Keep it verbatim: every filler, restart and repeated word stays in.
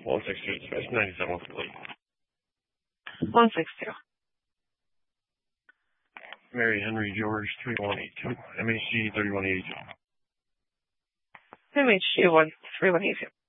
one six two, dispatch ninety-seven complete. one six two. Mary Henry George three one eight two, M H G thirty-one eighty-two. M H G one three one eight two.